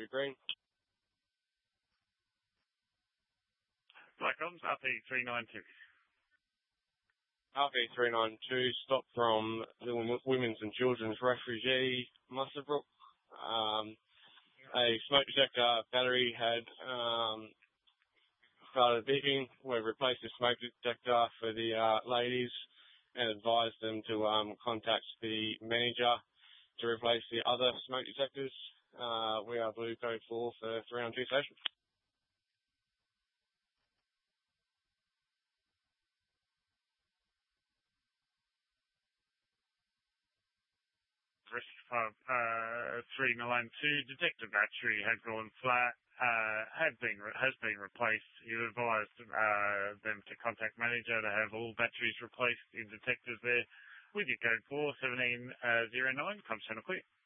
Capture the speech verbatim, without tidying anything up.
Andrew Green. Black Ops, R P three nine two. R P three nine two, stop from the Women's and Children's Refugee, Muswellbrook. Um, a smoke detector battery had um, started beeping. We've replaced the smoke detector for the uh, ladies and advised them to um, contact the manager to replace the other smoke detectors. Uh, we are Blue Code four for three nine two station. Pub, uh, three nine two, detector battery had gone flat, uh, had been, has been replaced. You advised, uh, them to contact manager to have all batteries replaced in detectors there with your code four seventeen, uh, zero nine, comes center clear.